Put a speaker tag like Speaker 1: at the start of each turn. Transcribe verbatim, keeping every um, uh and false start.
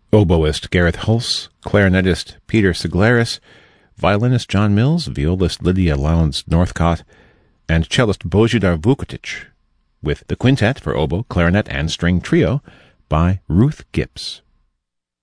Speaker 1: oboist Gareth Hulse, clarinetist Peter Siglaris, violinist John Mills, violist Lydia Lowndes Northcott, and cellist Božidar Vukotic, with the quintet for oboe, clarinet, and string trio by Ruth Gibbs.